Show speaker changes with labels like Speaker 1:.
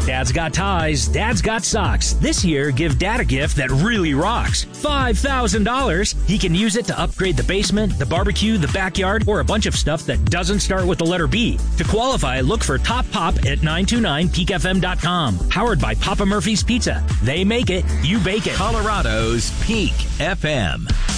Speaker 1: Dad's got ties, Dad's got socks. This year, give Dad a gift that really rocks. $5,000. He can use it to upgrade the basement, the barbecue, the backyard, or a bunch of stuff that doesn't start with the letter B. To qualify, look for Top Pop at 929peakfm.com. Powered by Papa Murphy's Pizza. They make it, you bake it.
Speaker 2: Colorado's Peak FM.